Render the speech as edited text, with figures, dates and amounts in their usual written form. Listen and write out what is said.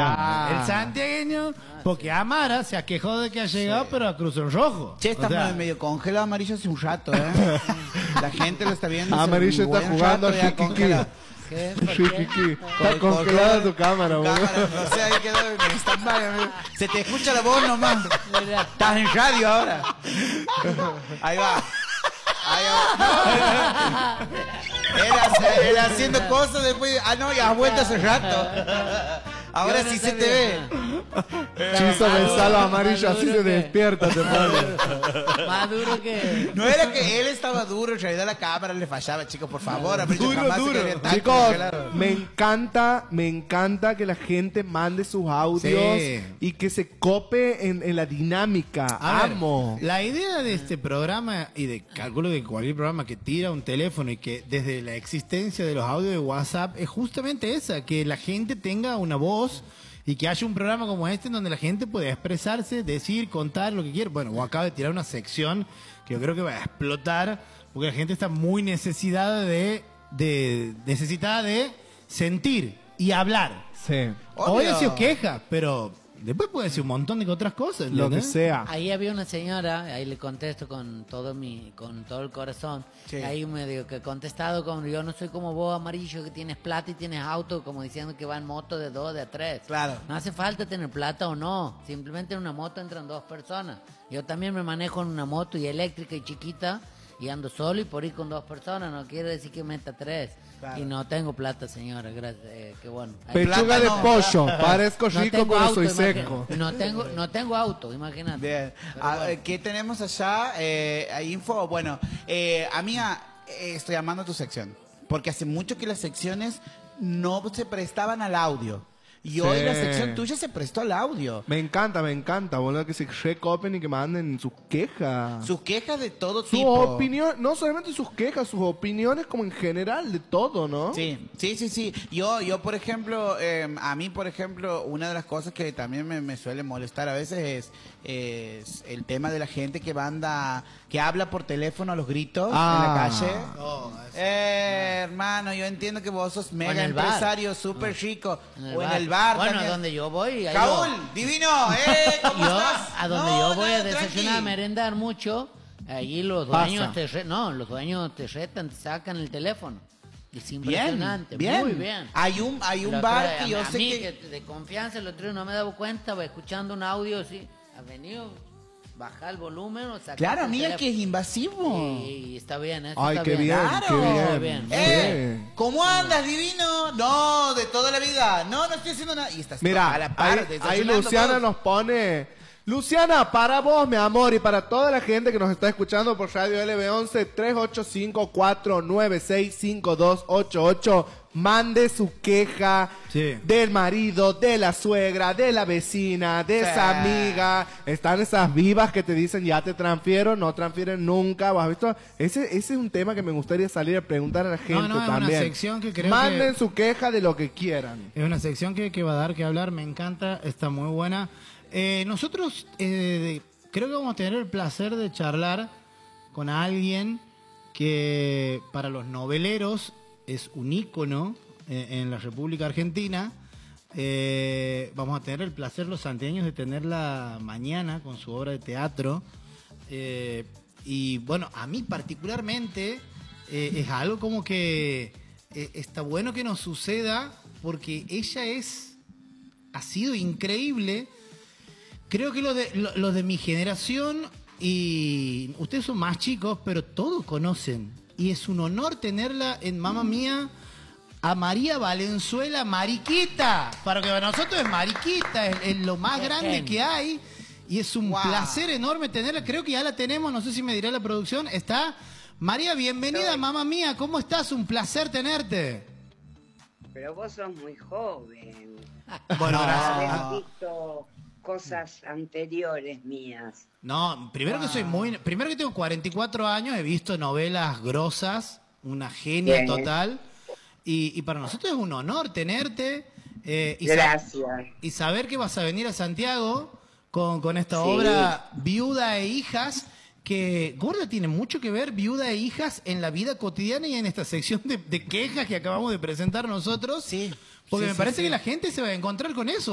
El santiagueño, porque Amara se ha quejado de que ha llegado, pero a Cruz en Rojo. Che, está medio congelado Amarillo hace un rato, La gente lo está viendo. Amarillo está jugando a Chiquiqui. Está congelada tu cámara, boludo. No sé, ahí quedó en stand-by, amigo. Se te escucha la voz nomás. Estás en radio ahora. Ahí va. Era haciendo cosas después. Ah, no, ya has vuelto hace rato. Ahora sí se te ve. Chizo Gonzalo Amarillo, así se despierta, te pone. Más duro que... No era que él estaba duro, en realidad la cámara le fallaba, chicos, por favor. Duro. Chicos, me encanta que la gente mande sus audios y que se cope en la dinámica. Amo. La idea de este programa y de cálculo de cualquier programa que tira un teléfono y que desde la existencia de los audios de WhatsApp es justamente esa, que la gente tenga una voz y que haya un programa como este en donde la gente puede expresarse, decir, contar lo que quiera. Bueno, vos acabas de tirar una sección que yo creo que va a explotar porque la gente está muy necesitada de sentir y hablar. Sí. Hoy ha sido queja, pero después puede ser un montón de otras cosas. Lo que sea. Ahí había una señora, ahí le contesto con todo el corazón. Sí. Ahí medio que he contestado con: yo no soy como vos, Amarillo, que tienes plata y tienes auto, como diciendo que va en moto de 2, de 3. Claro. No hace falta tener plata o no. Simplemente en una moto entran 2 personas. Yo también me manejo en una moto y eléctrica y chiquita y ando solo y por ir con 2 personas. No quiere decir que meta 3. Claro. Y no tengo plata, señora, gracias. Qué bueno. Pechuga de pollo, parezco rico pero auto, soy seco. No tengo auto, imagínate. Bien. Bueno. ¿Qué tenemos allá? ¿Hay info? Bueno, amiga, estoy amando tu sección. Porque hace mucho que las secciones no se prestaban al audio. Y hoy la sección tuya se prestó al audio. Me encanta, boludo, que se recopen y que manden sus quejas. Sus quejas de todo Su tipo. opinión, no solamente sus quejas, sus opiniones como en general, de todo, ¿no? Sí. Yo por ejemplo, a mí, por ejemplo, una de las cosas que también me suele molestar a veces es el tema de la gente que habla por teléfono a los gritos en la calle. Hermano, yo entiendo que vos sos mega empresario, súper rico. O en el bar bueno, también. donde yo voy... Caúl, divino, ¿cómo estás? A donde yo voy a desayunar, tranqui. a merendar mucho, allí los dueños los dueños te retan, te sacan el teléfono. Es impresionante, bien. muy bien. Hay un bar que yo sé que de confianza, el otro día no me he dado cuenta, va escuchando un audio así, ha venido, baja el volumen o saca. Claro, amiga, que es invasivo. Y está bien, eso Ay, está qué bien, Claro. qué bien. Sí. ¿Cómo andas, divino? No, de toda la vida. No estoy haciendo nada. Y estás Mira, a la par, ahí desayunando Luciana vos. nos pone... Luciana, para vos, mi amor, y para toda la gente que nos está escuchando por Radio LB11 385-496-5288, mande su queja del marido, de la suegra, de la vecina, de esa amiga. Están esas vivas que te dicen ya te transfiero, no transfieren nunca. ¿Vos has visto? Ese es un tema que me gustaría salir a preguntar a la gente es también. una sección que creo Manden su queja de lo que quieran. Es una sección que va a dar que hablar, me encanta, está muy buena. Nosotros creo que vamos a tener el placer de charlar con alguien que para los noveleros es un ícono en la República Argentina. Vamos a tener el placer los santiagueños de tenerla mañana con su obra de teatro. Y bueno, a mí particularmente es algo como que está bueno que nos suceda porque ella ha sido increíble. Creo que los de mi generación y ustedes son más chicos, pero todos conocen. Y es un honor tenerla en Mamma Mía a María Valenzuela Mariquita. Para que para nosotros es Mariquita, es lo más grande que hay. Y es un placer enorme tenerla. Creo que ya la tenemos, no sé si me dirá la producción. Está María, bienvenida a Mamma Mía. ¿Cómo estás? Un placer tenerte. Pero vos sos muy joven. Bueno, gracias. Haber visto cosas anteriores mías. No, primero que tengo 44 años, he visto novelas grosas, una genia total, y para nosotros es un honor tenerte. Gracias. Y saber que vas a venir a Santiago con esta obra Viuda e Hijas, que Gorda tiene mucho que ver, Viuda e Hijas, en la vida cotidiana y en esta sección de quejas que acabamos de presentar nosotros. Porque me parece que la gente se va a encontrar con eso.